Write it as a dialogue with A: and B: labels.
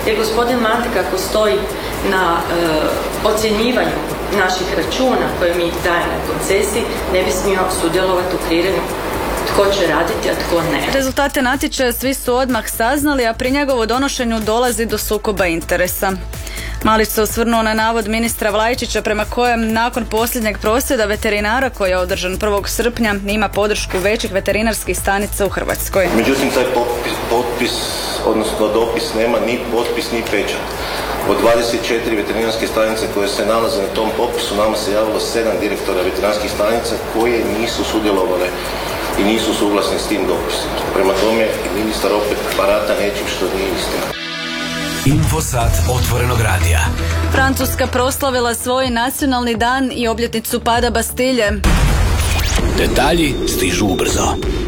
A: Jer gospodin Matek ako stoji na ocjenjivanju naših računa koje mi dajemo u koncesiji, ne bi smio sudjelovati u kreiranju tko će raditi, a tko ne.
B: Rezultate natječaja svi su odmah saznali, a pri njegovu donošenju dolazi do sukoba interesa. Malić se osvrnuo na navod ministra Vlajčića prema kojem nakon posljednjeg prosvjeda veterinara koji je održan 1. srpnja ima podršku većih veterinarskih stanica u Hrvatskoj.
C: Međutim, taj potpis, odnosno dopis nema ni potpis ni pečat. Od 24 veterinarske stanice koje se nalaze na tom popisu nama se javilo 7 direktora veterinarskih stanica koje nisu sudjelovale i nisu suglasni s tim dopisom. Prema tome, ministar opet barata nečim što nije istina.
D: Infosat otvorenog radija.
B: Francuska proslavila svoj nacionalni dan i obljetnicu pada Bastilje.
D: Detalji stižu ubrzo.